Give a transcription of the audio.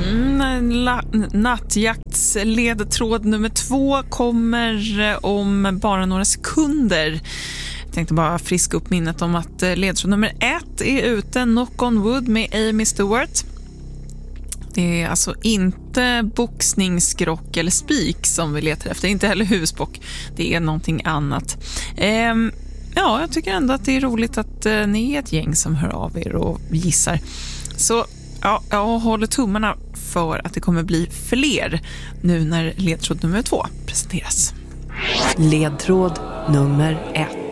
Nattjaktsledtråd nummer 2 kommer om bara några sekunder. Jag tänkte bara friska upp minnet om att ledtråd nummer 1 är ute, Knock on Wood med Amy Stewart. Det är alltså inte boxningsskrock eller spik som vi letar efter, inte heller husbock. Det är någonting annat. Ja, jag tycker ändå att det är roligt att ni är ett gäng som hör av er och gissar. Så ja, jag håller tummarna för att det kommer bli fler nu när ledtråd nummer 2 presenteras. Ledtråd nummer 1.